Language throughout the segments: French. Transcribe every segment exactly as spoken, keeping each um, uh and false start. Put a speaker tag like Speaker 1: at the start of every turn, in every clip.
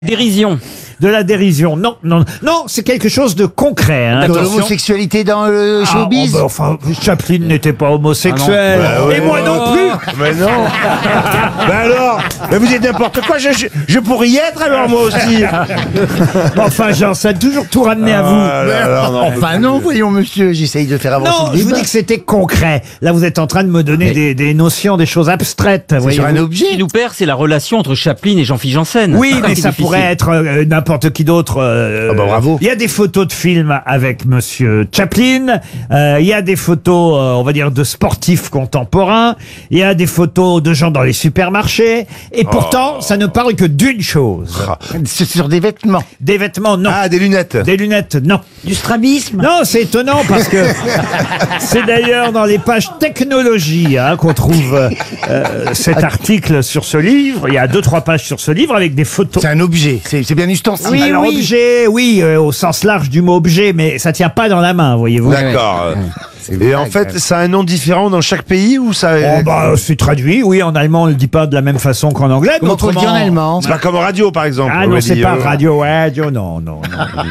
Speaker 1: Dérision.
Speaker 2: De la dérision. Non, non, non, c'est quelque chose de concret. Hein.
Speaker 3: De l'homosexualité dans le
Speaker 2: Ah,
Speaker 3: showbiz.
Speaker 2: oh, bah, enfin, Chaplin n'était pas homosexuel.
Speaker 4: Ah non. Bah,
Speaker 2: Et
Speaker 4: ouais,
Speaker 2: moi
Speaker 4: ouais.
Speaker 2: non plus.
Speaker 4: Mais non. Ben alors, mais vous êtes n'importe quoi. Je, je, je pourrais y être alors moi aussi.
Speaker 2: Enfin, Jean, ça a toujours tout ramené à vous.
Speaker 4: Ah là là, non.
Speaker 3: Enfin non, voyons monsieur, j'essaye de faire avancer
Speaker 2: Non,
Speaker 3: le
Speaker 2: je vous
Speaker 3: débat.
Speaker 2: dis que c'était concret. Là, vous êtes en train de me donner des, des notions, des choses abstraites.
Speaker 3: C'est sur
Speaker 2: voyez-vous.
Speaker 3: un
Speaker 1: Ce
Speaker 3: objet.
Speaker 1: qui nous perd, c'est la relation entre Chaplin et Jean-Philippe Janssen.
Speaker 2: Oui,
Speaker 1: C'est
Speaker 2: mais
Speaker 1: qui
Speaker 2: ça
Speaker 1: difficile.
Speaker 2: pourrait être euh, n'importe qui d'autre. euh,
Speaker 3: Ah bah bravo.
Speaker 2: Il y a des photos de films avec Monsieur Chaplin. euh, Il y a des photos, euh, on va dire, de sportifs contemporains. Il y a des photos de gens dans les supermarchés. Et pourtant, ça ne parle que d'une chose.
Speaker 3: C'est sur des vêtements.
Speaker 2: Des vêtements, non.
Speaker 4: Ah, des lunettes.
Speaker 2: Des lunettes, non.
Speaker 5: Du strabisme.
Speaker 2: Non, c'est étonnant parce que c'est d'ailleurs dans les pages technologie hein, qu'on trouve euh, euh, cet article sur ce livre. Il y a deux, trois pages sur ce livre avec des photos.
Speaker 3: C'est un objet. C'est c'est bien ustensile.
Speaker 5: Oui,
Speaker 2: Alors,
Speaker 5: oui.
Speaker 2: objet, oui, euh, au sens large du mot objet, mais ça tient pas dans la main, voyez-vous.
Speaker 4: D'accord. Et
Speaker 3: vrai,
Speaker 4: en
Speaker 3: quand
Speaker 4: fait,
Speaker 3: même.
Speaker 4: ça a un nom différent dans chaque pays ou ça
Speaker 2: Oh, bah, c'est traduit, oui, en allemand on le dit pas de la même façon qu'en anglais. mais
Speaker 3: Comment on le dit en
Speaker 2: autrement-
Speaker 3: allemand?
Speaker 4: C'est pas comme radio par exemple.
Speaker 2: Ah
Speaker 4: on
Speaker 2: non,
Speaker 4: va
Speaker 2: c'est
Speaker 4: dire.
Speaker 2: pas radio, radio, non, non, non.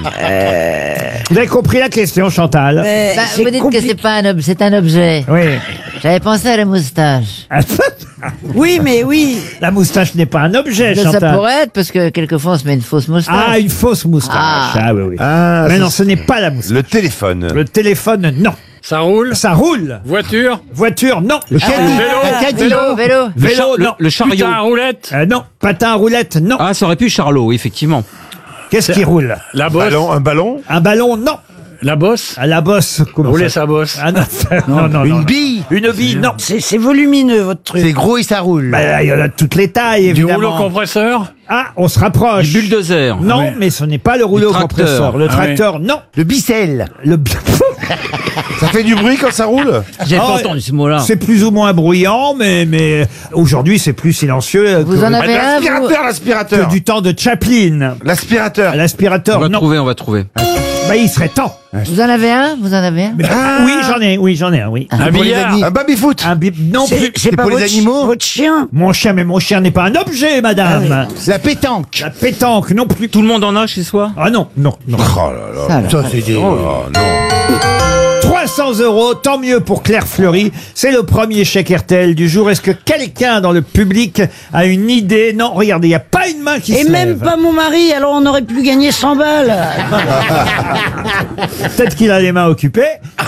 Speaker 2: Vous avez compris la question, Chantal?
Speaker 5: Mais
Speaker 6: Bah,
Speaker 5: c'est
Speaker 6: vous dites
Speaker 5: compliqué.
Speaker 6: que c'est pas un ob- c'est un objet.
Speaker 2: Oui.
Speaker 6: J'avais pensé à la moustache.
Speaker 5: Oui, mais oui.
Speaker 2: La moustache n'est pas un objet,
Speaker 6: Ça
Speaker 2: Chantal.
Speaker 6: pourrait être parce que quelquefois on se met une fausse moustache.
Speaker 2: Ah, une fausse moustache.
Speaker 6: Ah.
Speaker 2: Ah, oui, oui.
Speaker 4: Ah,
Speaker 2: mais
Speaker 4: ça,
Speaker 2: non, ce n'est pas la moustache.
Speaker 4: Le téléphone.
Speaker 2: Le téléphone, non.
Speaker 7: Ça roule.
Speaker 2: Ça roule.
Speaker 7: Voiture.
Speaker 2: Voiture, non.
Speaker 3: Le caddie.
Speaker 7: vélo,
Speaker 3: Un caddie.
Speaker 6: Vélo, vélo.
Speaker 1: Le,
Speaker 2: Vélo,
Speaker 1: char- le-
Speaker 2: non.
Speaker 1: le chariot.
Speaker 7: Putain, à roulette.
Speaker 2: Euh, non. Patin à roulette, non.
Speaker 1: Ah, ça aurait pu Charlot, effectivement.
Speaker 2: Qu'est-ce qui roule?
Speaker 7: La bosse.
Speaker 4: Ballon, un ballon.
Speaker 2: Un ballon, non.
Speaker 7: La bosse.
Speaker 2: À la bosse. comment
Speaker 7: Rouler
Speaker 2: ça
Speaker 7: sa bosse.
Speaker 2: Ah non, non, non,
Speaker 3: Une
Speaker 2: non.
Speaker 3: bille.
Speaker 2: Une bille, non.
Speaker 5: C'est c'est volumineux, votre truc.
Speaker 3: C'est gros et ça roule.
Speaker 2: Bah, il y en a de toutes les tailles,
Speaker 7: Du
Speaker 2: évidemment.
Speaker 7: rouleau compresseur.
Speaker 2: Ah, on se rapproche.
Speaker 1: Du bulldozer.
Speaker 2: Non,
Speaker 7: Ah oui.
Speaker 2: mais ce n'est pas le rouleau
Speaker 1: tracteur.
Speaker 2: compresseur. Le
Speaker 7: Ah oui.
Speaker 2: tracteur, non.
Speaker 3: Le bicelle.
Speaker 2: Le...
Speaker 4: Ça fait du bruit quand ça roule.
Speaker 1: J'ai
Speaker 2: Ah,
Speaker 1: pas entendu ce mot-là.
Speaker 2: C'est plus ou moins bruyant, mais, mais aujourd'hui, c'est plus silencieux
Speaker 6: Vous
Speaker 2: que,
Speaker 6: en avez un, vous
Speaker 4: L'aspirateur,
Speaker 2: que
Speaker 4: l'aspirateur.
Speaker 2: du temps de Chaplin.
Speaker 4: L'aspirateur.
Speaker 1: On
Speaker 2: L'aspirateur,
Speaker 1: va
Speaker 2: non.
Speaker 1: trouver, on va trouver.
Speaker 2: Bah, il serait temps.
Speaker 6: Vous en avez un Vous en avez un
Speaker 2: Mais- Oui, j'en ai, oui, j'en ai un, oui.
Speaker 7: Un
Speaker 3: Pour les
Speaker 7: billard.
Speaker 3: amis.
Speaker 4: Un baby-foot.
Speaker 2: Un bip, non plus.
Speaker 5: C'est c'est pas
Speaker 3: pour les
Speaker 5: votre,
Speaker 3: animaux
Speaker 5: votre chien.
Speaker 2: Mon chien, mais mon chien n'est pas un objet, madame.
Speaker 3: La pétanque.
Speaker 2: La pétanque, non plus.
Speaker 1: Tout le monde en a chez soi.
Speaker 2: Ah non, non, non.
Speaker 4: Oh là là.
Speaker 6: Ça, là.
Speaker 3: Ça, c'est des...
Speaker 4: Oh non.
Speaker 2: trois cents euros, tant mieux pour Claire Fleury. C'est le premier chèque R T L du jour. Est-ce que quelqu'un dans le public a une idée? Non, regardez, il n'y a pas une main qui
Speaker 5: Et
Speaker 2: se
Speaker 5: même
Speaker 2: lève.
Speaker 5: pas mon mari, alors on aurait pu gagner cent balles.
Speaker 2: Peut-être qu'il a les mains occupées.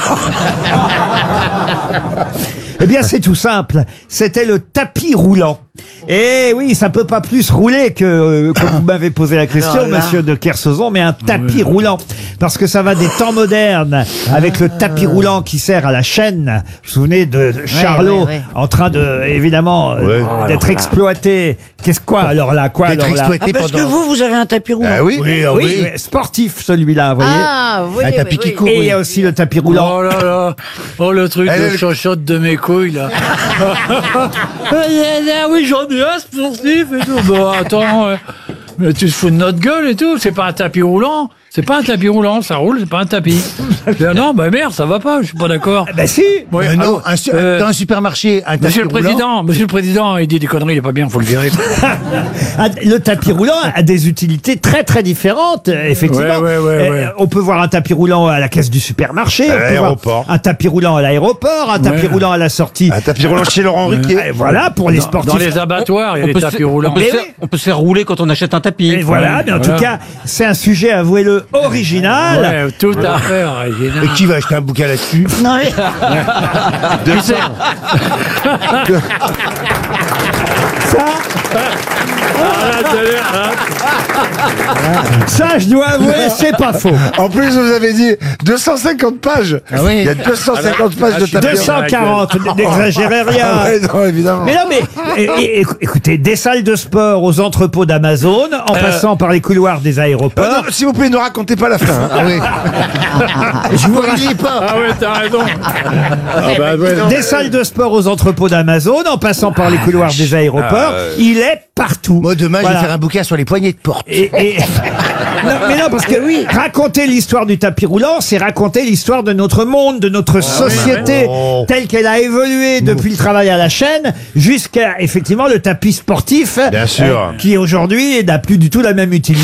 Speaker 2: Eh bien, c'est tout simple. C'était le tapis roulant. Et oui, ça peut pas plus rouler que, euh, comme vous m'avez posé la question,
Speaker 5: Alors là.
Speaker 2: monsieur de Kersauzon, mais un tapis roulant. Parce que ça va des temps modernes avec le tapis roulant qui sert à la chaîne. Vous vous souvenez de de Charlot
Speaker 6: ouais, ouais.
Speaker 2: en train de, évidemment, euh,
Speaker 4: Ouais.
Speaker 2: d'être exploité. Qu'est-ce quoi alors là? Quoi
Speaker 3: D'être
Speaker 2: alors là?
Speaker 3: exploité
Speaker 5: Ah, parce que
Speaker 3: pendant...
Speaker 5: vous, vous avez un tapis roulant.
Speaker 4: Ah oui.
Speaker 3: Oui, ah
Speaker 2: Oui,
Speaker 3: oui.
Speaker 2: mais sportif celui-là, vous voyez.
Speaker 6: Ah, oui,
Speaker 3: Un
Speaker 6: oui,
Speaker 3: tapis qui
Speaker 6: oui.
Speaker 3: court.
Speaker 2: Et il y a aussi le tapis roulant.
Speaker 7: Oh là là. Oh le truc
Speaker 4: Elle,
Speaker 7: de
Speaker 4: elle-
Speaker 7: chochotte de mes couilles là. Ah oui, j'en ai un sportif et tout. Bon, attends. euh, Mais tu te fous de notre gueule et tout. C'est pas un tapis roulant. C'est pas un tapis roulant, ça roule, c'est pas un tapis. Ben non, bah merde, ça va pas, je suis pas d'accord.
Speaker 2: Ben si.
Speaker 7: Ouais,
Speaker 3: Euh, non,
Speaker 7: allô,
Speaker 3: un su-
Speaker 7: euh,
Speaker 3: dans un supermarché, un tapis
Speaker 7: Monsieur le
Speaker 3: roulant.
Speaker 7: Président, Monsieur le Président, il dit des conneries, il est pas bien, faut le virer.
Speaker 2: Ah, le tapis roulant a des utilités très très différentes, euh, effectivement.
Speaker 7: Ouais, ouais, ouais,
Speaker 2: Euh,
Speaker 7: ouais.
Speaker 2: On peut voir un tapis roulant à la caisse du supermarché,
Speaker 4: À
Speaker 2: on peut voir
Speaker 4: l'aéroport.
Speaker 2: un tapis roulant à l'aéroport, un tapis
Speaker 7: Ouais.
Speaker 2: roulant à la sortie.
Speaker 4: Un tapis roulant chez Laurent Riquet.
Speaker 2: Et voilà, pour les sportifs.
Speaker 7: Dans les abattoirs, il y a
Speaker 1: On
Speaker 7: des
Speaker 1: peut, se
Speaker 7: tapis
Speaker 1: faire, on,
Speaker 7: roulants.
Speaker 1: peut se
Speaker 2: Mais
Speaker 1: faire,
Speaker 2: oui.
Speaker 1: on peut se faire rouler quand on achète un tapis.
Speaker 2: Et voilà, mais en
Speaker 7: Voilà.
Speaker 2: tout cas, c'est un sujet, avouez-le, original.
Speaker 7: Ouais, tout à fait original.
Speaker 3: Et qui va acheter un bouquin là-dessus?
Speaker 5: Non, mais-
Speaker 4: De ça.
Speaker 2: Ça,
Speaker 7: Ah, là, t'as l'air, là.
Speaker 2: ça, je dois avouer, c'est pas faux.
Speaker 4: En plus, vous avez dit deux cent cinquante pages.
Speaker 3: Ah oui.
Speaker 4: Il y a deux cent cinquante pages de
Speaker 7: Ah,
Speaker 4: tapis
Speaker 2: deux cent quarante, n'exagérez rien.
Speaker 4: Ah ouais, non, évidemment.
Speaker 2: Mais non, mais é- é- écou- écoutez, des salles de sport aux entrepôts d'Amazon, en passant par les couloirs des
Speaker 4: Euh,
Speaker 2: aéroports.
Speaker 4: non, s'il vous plaît, ne racontez pas la fin. hein.
Speaker 3: Ah oui.
Speaker 2: Je vous
Speaker 3: Il y est pas.
Speaker 7: Ah ouais, t'as raison. Ah bah ouais.
Speaker 2: Des salles de sport aux entrepôts d'Amazon, en passant par les couloirs des aéroports,
Speaker 4: Ah, ouais.
Speaker 2: il est partout.
Speaker 3: Moi, demain, je
Speaker 2: Voilà.
Speaker 3: vais faire un bouquin sur les poignées de porte.
Speaker 2: Et, et- non, mais non, parce que oui, raconter l'histoire du tapis roulant, c'est raconter l'histoire de notre monde, de notre société,
Speaker 3: Oh.
Speaker 2: telle qu'elle a évolué depuis le travail à la chaîne jusqu'à effectivement le tapis sportif,
Speaker 4: Bien sûr.
Speaker 2: qui aujourd'hui n'a plus du tout la même utilité.